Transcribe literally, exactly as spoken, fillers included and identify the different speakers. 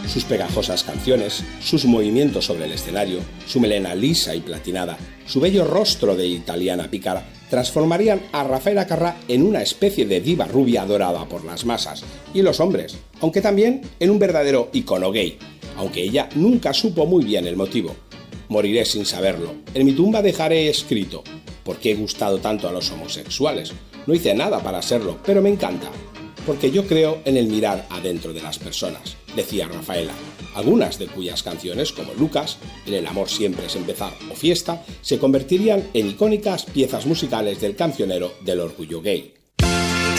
Speaker 1: Sus pegajosas canciones, sus movimientos sobre el escenario, su melena lisa y platinada, su bello rostro de italiana pícara, transformarían a Rafaela Carrà en una especie de diva rubia adorada por las masas y los hombres, aunque también en un verdadero icono gay, aunque ella nunca supo muy bien el motivo. Moriré sin saberlo. En mi tumba dejaré escrito: ¿por qué he gustado tanto a los homosexuales? No hice nada para serlo, pero me encanta. Porque yo creo en el mirar adentro de las personas, decía Rafaela, algunas de cuyas canciones, como Lucas, En el amor siempre es empezar o Fiesta, se convertirían en icónicas piezas musicales del cancionero del orgullo gay.